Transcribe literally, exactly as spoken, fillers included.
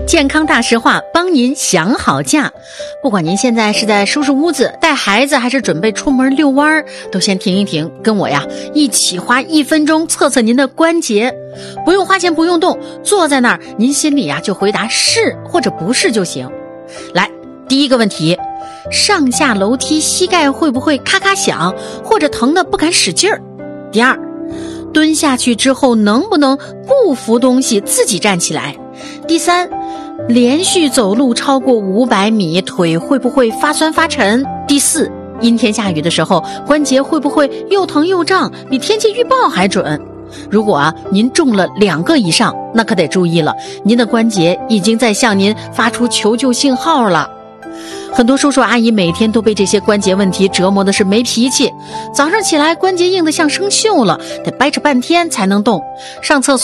健康大实话，帮您想好假。不管您现在是在收拾屋子、带孩子，还是准备出门遛弯，都先停一停，跟我呀一起花一分钟测测您的关节。不用花钱，不用动，坐在那儿，您心里呀就回答是或者不是就行。来，第一个问题，上下楼梯膝盖会不会咔咔响，或者疼得不敢使劲儿？第二，蹲下去之后能不能不扶东西自己站起来？第三，连续走路超过五百米，腿会不会发酸发沉？第四，阴天下雨的时候，关节会不会又疼又胀，比天气预报还准？如果啊您中了两个以上，那可得注意了，您的关节已经在向您发出求救信号了。很多叔叔阿姨每天都被这些关节问题折磨的是没脾气，早上起来关节硬得像生锈了，得掰扯半天才能动，上厕所